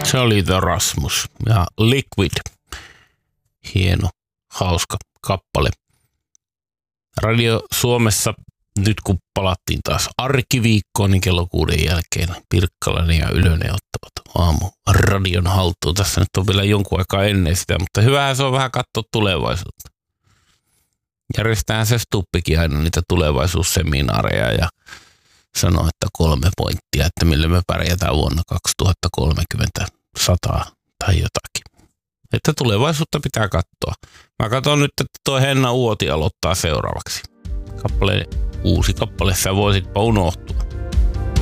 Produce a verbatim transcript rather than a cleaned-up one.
Se oli The Rasmus ja Liquid. Hieno, hauska kappale. Radio Suomessa nyt kun palattiin taas arkiviikkoon, niin kello kuuden jälkeen Pirkkalainen ja Ylönen ottavat aamu radion haltuun. Tässä nyt on vielä jonkun aikaa ennen sitä, mutta hyvähän se on vähän katsoa tulevaisuutta. Järjestetään se Stuppikin aina niitä tulevaisuusseminaareja ja sanoo, että kolme pointtia, että millä me pärjätään vuonna kaksituhattakolmekymmentä, sata tai jotakin. Että tulevaisuutta pitää katsoa. Mä katson nyt, että toi Henna Uoti aloittaa seuraavaksi. Kappale, uusi kappale, sä voisitpa unohtua.